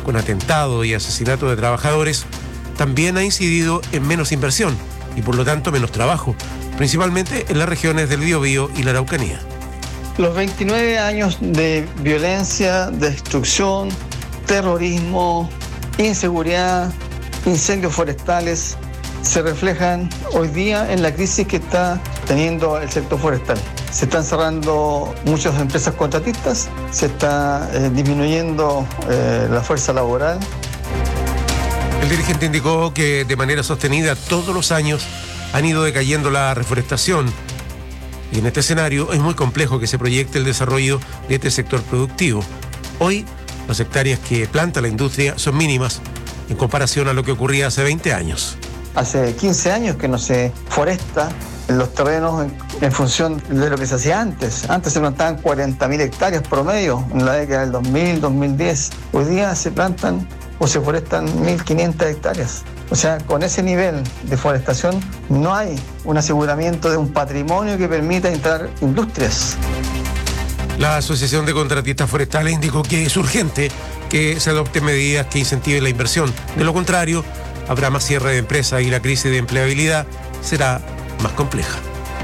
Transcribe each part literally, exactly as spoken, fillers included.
con atentado y asesinato de trabajadores, también ha incidido en menos inversión y por lo tanto menos trabajo, principalmente en las regiones del Biobío y la Araucanía. Los veintinueve años de violencia, destrucción, terrorismo, inseguridad, incendios forestales se reflejan hoy día en la crisis que está teniendo el sector forestal. Se están cerrando muchas empresas contratistas, se está eh, disminuyendo eh, la fuerza laboral. El dirigente indicó que de manera sostenida todos los años han ido decayendo la reforestación y en este escenario es muy complejo que se proyecte el desarrollo de este sector productivo. Hoy las hectáreas que planta la industria son mínimas en comparación a lo que ocurría hace veinte años. Hace quince años que no se foresta en los terrenos en, en función de lo que se hacía antes. Antes se plantaban cuarenta mil hectáreas promedio en la década del dos mil, dos mil diez. Hoy día se plantan o se forestan mil quinientas hectáreas. O sea, con ese nivel de forestación no hay un aseguramiento de un patrimonio que permita instalar industrias. La Asociación de Contratistas Forestales indicó que es urgente que se adopten medidas que incentiven la inversión. De lo contrario, habrá más cierre de empresas y la crisis de empleabilidad será más compleja.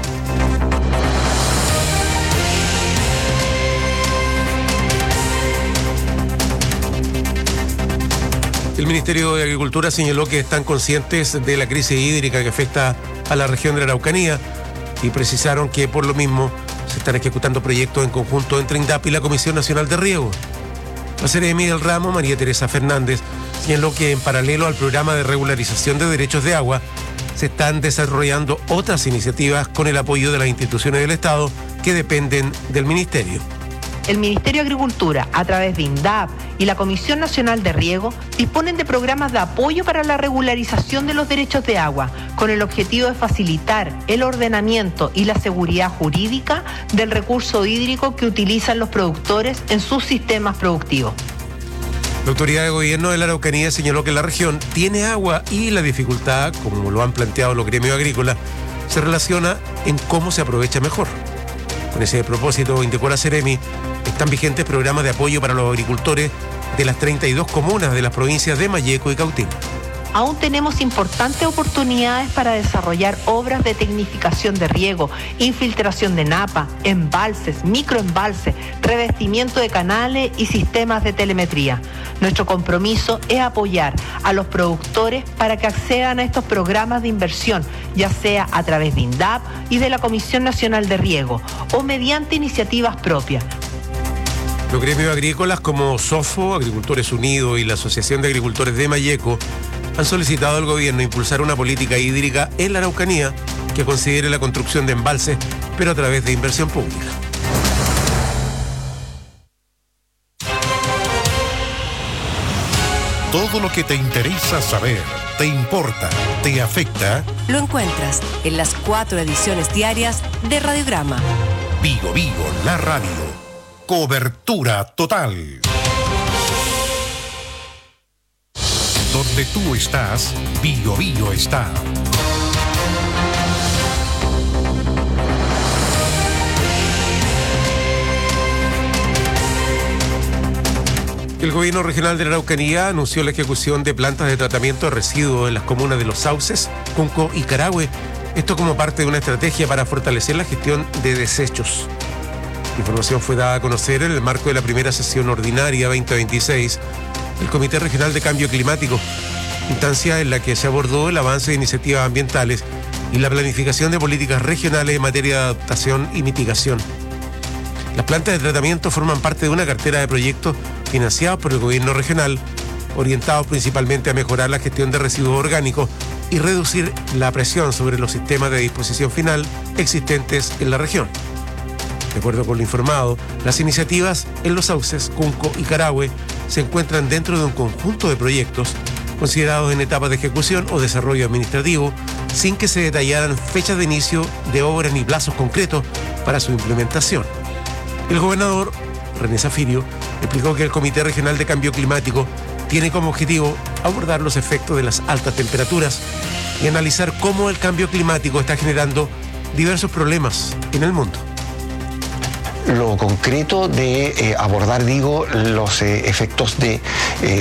El Ministerio de Agricultura señaló que están conscientes de la crisis hídrica que afecta a la región de la Araucanía y precisaron que por lo mismo se están ejecutando proyectos en conjunto entre INDAP y la Comisión Nacional de Riego. La Seremi del ramo, María Teresa Fernández, señaló que en paralelo al programa de regularización de derechos de agua se están desarrollando otras iniciativas con el apoyo de las instituciones del Estado que dependen del Ministerio. El Ministerio de Agricultura, a través de INDAP y la Comisión Nacional de Riego, disponen de programas de apoyo para la regularización de los derechos de agua, con el objetivo de facilitar el ordenamiento y la seguridad jurídica del recurso hídrico que utilizan los productores en sus sistemas productivos. La autoridad de gobierno de la Araucanía señaló que la región tiene agua y la dificultad, como lo han planteado los gremios agrícolas, se relaciona en cómo se aprovecha mejor. Con ese propósito, indicó la Seremi, están vigentes programas de apoyo para los agricultores de las treinta y dos comunas de las provincias de Malleco y Cautín. Aún tenemos importantes oportunidades para desarrollar obras de tecnificación de riego, infiltración de napa, embalses, microembalses, revestimiento de canales y sistemas de telemetría. Nuestro compromiso es apoyar a los productores para que accedan a estos programas de inversión, ya sea a través de INDAP y de la Comisión Nacional de Riego o mediante iniciativas propias. Los gremios agrícolas como SOFO, Agricultores Unidos y la Asociación de Agricultores de Malleco han solicitado al gobierno impulsar una política hídrica en la Araucanía que considere la construcción de embalses, pero a través de inversión pública. Todo lo que te interesa saber, te importa, te afecta, lo encuentras en las cuatro ediciones diarias de Radiograma. Vigo Vigo, la radio. Cobertura total. Donde tú estás, Vigo Vigo está. El gobierno regional de la Araucanía anunció la ejecución de plantas de tratamiento de residuos en las comunas de Los Sauces, Cunco y Carahue. Esto como parte de una estrategia para fortalecer la gestión de desechos. La información fue dada a conocer en el marco de la primera sesión ordinaria veinte veintiséis del Comité Regional de Cambio Climático, instancia en la que se abordó el avance de iniciativas ambientales y la planificación de políticas regionales en materia de adaptación y mitigación. Las plantas de tratamiento forman parte de una cartera de proyectos financiados por el gobierno regional, orientados principalmente a mejorar la gestión de residuos orgánicos y reducir la presión sobre los sistemas de disposición final existentes en la región. De acuerdo con lo informado, las iniciativas en Los Sauces, Cunco y Carahue se encuentran dentro de un conjunto de proyectos considerados en etapas de ejecución o desarrollo administrativo, sin que se detallaran fechas de inicio de obras ni plazos concretos para su implementación. El gobernador, René Zafirio, explicó que el Comité Regional de Cambio Climático tiene como objetivo abordar los efectos de las altas temperaturas y analizar cómo el cambio climático está generando diversos problemas en el mundo. Lo concreto de eh, abordar, digo, los eh, efectos de, eh,